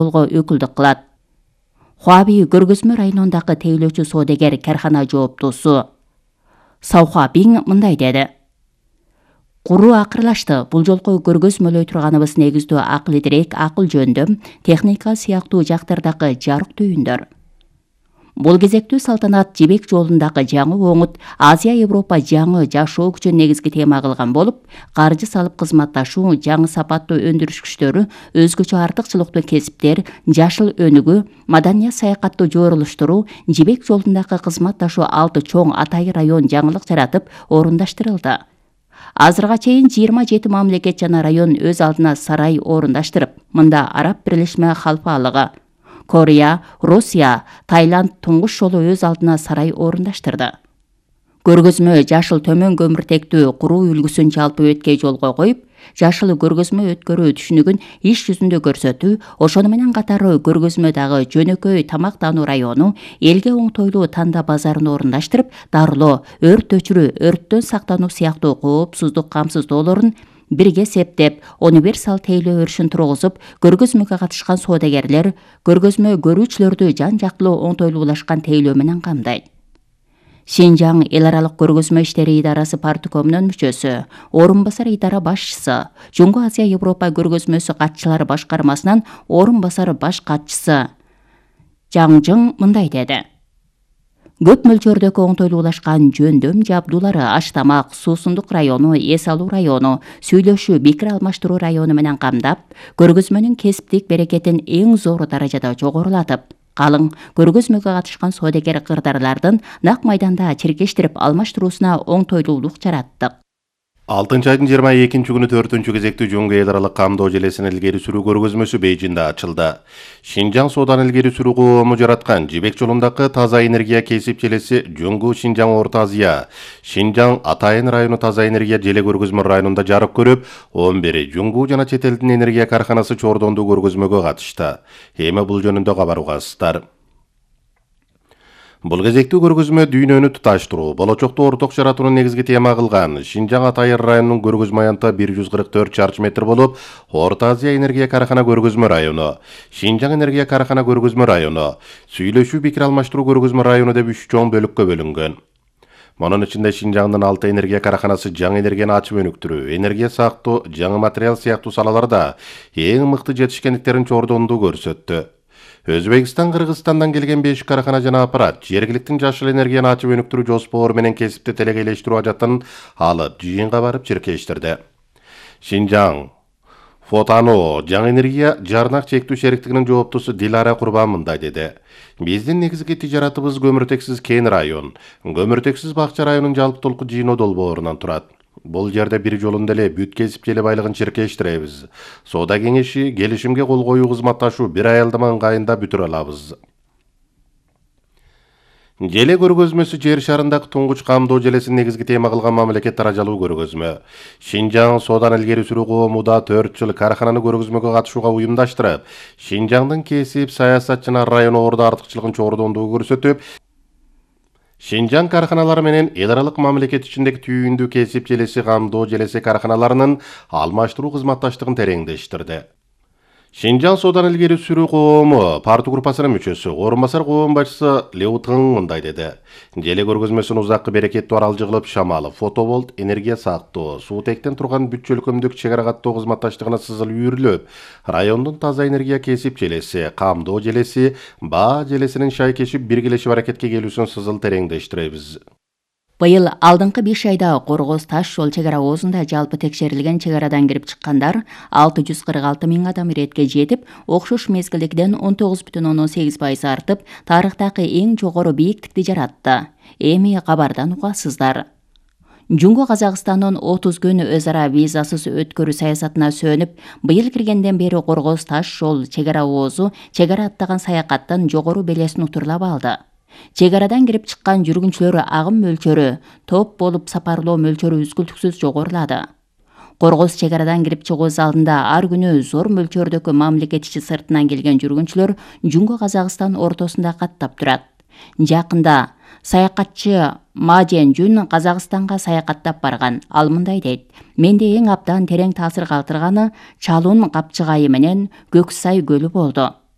жолго өкүлдүк кылат. Хуаби көргөзмө районундагы тейлөөчү соодагер кархана жооптуусу Саухуа Бин мындай деди. Куруу акырлашты. Бул жолку көргөзмөлөй турганыбыз негиздүү акыл идирек, акыл жөндөм, техника сыяктуу жактардагы жарык түйүндөр. Бул кезектүү салтанат жибек жолундагы жаңы оңут Азия Европа жаңы жашоо күчүн негизги тема кылган болуп, каржы салып кызматташуу, жаңы сапаттуу өндүрүш күчтөрү, өзгөчө артыкчылыктуу кесиптер, жашыл өнүгүү, маданият саякаттуу жорулуштуруу, жибек жолундагы кызматташуу 6 чоң атайын район жаңылык жаратып орундаштырылды. Азырга чейин 27 мамлекет жана район өз алдына сарай орундаштырып, мында Араб Бирлешме Халфалыгы, Корея, Русия, Таиланд туңгуш жолу өз алдына сарай орундаштырды. Көргөзмө жашыл төмөн көмүртектүү куруу үлгүсүн жалпы өткөй жолго коюп, жашыл көргөзмө өткөрүү түшүнүгүн иш жүзүндө көрсөтүү, ошону менен катары көргөзмөдагы жөнөкөй тамактануу району, элге оңтойлуу танда базарын орундаштырып, дарылоо, өрт өчүрүү, өрттөн сактануу сыяктуу коопсуздук камсыздоолорун бирге септеп, универсал тейлөө өрүшүн тургузуп, көргөзмөгө катышкан соодагерлер көргөзмө көрүүчүлөрдү жан жактылуу оңтойлуулашкан тейлөө менен камдайт. Шинжаң эл аралык көргөзмө иштери идарасы парткомунун мүчөсү, орун басар идара башчысы, Жуңгу Азия Европа көргөзмөсү катчылары башкармасынан орун басар баш катчысы Жаңжың мындай деди. Көп мөлчөрдөгү оңтойлуулашкан жөндөм жабдуулары аштамак, суусундук району, эс алуу району, сүйлөшүү, пикир алмаштыруу району менен камдап, көргөзмөнүн кесиптик берекетин эң зор даражада жогорулатып, калың көргөзмөгө катышкан соодагер кырдаарлардын нак майданда чиркештирип алмаштыруусуна оңтойлуулук жараттык. 6-айдын 22-күнү 4-чү кезектүү Жуңгу эл аралык камдоо желесин илгери сүрүү көргөзмөсү Бейжиңде ачылды. Шинжаң соодан илгери сүрүү коому жараткан жибек жолундагы таза энергия кесип желеси Жуңгу Шинжаң Орто Азия, Шинжаң Атайын району таза энергия желе көргөзмө районунда жарык көрүп, 11 Жуңгу жана чет элдин энергия карханасы чордондуу көргөзмөгө катышты. Эми бул жөнүндө кабар угасыздар. Бул кезектүү көргөзмө дүйнөнү туташтыруу, болочокто орток жаратууну негизги тема кылган. Шинжаң Атайын районунун көргөзмө аянты 144 чарчы метр болуп, Орто Азия энергия кархана көргөзмө району, Шинжаң энергия кархана көргөзмө району, сүйлөшүү пикир алмаштыруу көргөзмө району деп 3 чоң бөлүккө бөлүнгөн. Мунун ичинде Шинжаңдын 6 энергия карханасы жаңы энергияны ачып өнүктүрүү, энергия сактоо, жаңы материал сыяктуу салаларда эң мыкты жетишкендиктерин чордондуу көрсөттү. Өзбекстан, Кыргызстандан келген 5 кархана жана аппарат жергиликтин жашыл энергияны ачып өнүктүрүү жоспору менен кесипти телегейлештирүү ажатын алып жыйынга барып чиркештирди. Шинжаң Фотано жаңы энергия жарнак чектүү шериктигинин жооптусу Дилара Курбан мындай деди. Биздин негизги тижаратыбыз көмүртексиз кен район. Көмүртексиз бакча районунун жалпы толку жыйноо долбоорунан турат. Бул жерде бир жолунда эле бүт кесип желе байлыгын чиркештиребиз. Соода кеңеши, келишимге кол коюу кызматташуу бир аялдама ыңгайында бүтүрө алабыз. Желе көргөзмөсү жер шарындагы туңгуч камдоо желесин негизги тема кылган мамлекет даражалуу көргөзмө. Шинжаң соодан илгери сүрүү коому да 4 жыл кархананы көргөзмөгө катышууга уюмдаштырып, Шинжаңдын кесип, саясат жана район ордо артыкчылыгын чордондуу көрсөтүп, Шинжаң карханалары менен эл аралык мамлекет ичиндеги түйүндүү кесип желеси камдоо желеси карханаларынын алмаштыруу кызматташтыгын тереңдештирди. Шинжаң соодан илгери сүрүү коому парты группасынын мүчөсү, орун басар коом башчысы Леу Тың мындай деди. Желе көргөзмөсүн узаккы берекеттүү арал жыгылып шамалы, фотоволт, энергия сактоо, суутектен турган бүт чөлкөмдүк чек ара каттоо кызматташтыгына сызыл үйрүлүп, райондун таза энергия кесип желеси, камдоо желеси, баа желесинин шай кешип биргелешип аракетке келүүсүн сызыл тереңдештиребиз. Быйыл алдыңкы 5 айда Коргоз таш жол чек ара оозунда жалпы текшерилген чек арадан кирип чыккандар 646 миң адам иретке жетип, окшош мезгилдегиден 19,8% артып, тарыхтагы эң жогору бийиктикти жаратты. Эми кабардан угасыздар. Жуңгу Казакстандын 30 күн өз ара визасыз өткөрүү саясатына сөнүп, быйыл киргенден бери Коргоз таш жол чек ара оозу чек ара аттаган саякаттын жогору белесин утурлап алды. Чек арадан кирип чыккан жүргүнчүлөр агым мөлчөрү, топ болуп сапарлоо мөлчөрү үзгүлтүксүз жогорулады. Коргоз чек арадан кирип чыгуу залында ар күнү зор мөлчөрдөгү мамлекет ичи сыртынан келген жүргүнчүлөр Жуңгу Казакстан ортосунда каттап турат. Жакында саякатчы Ма Жен-жун Казакстанга саякаттап барган. Ал мындай дейт: "Менде эң абдан терең таасир калтырганы Чалун капчыгайы менен Көксай көлү болду.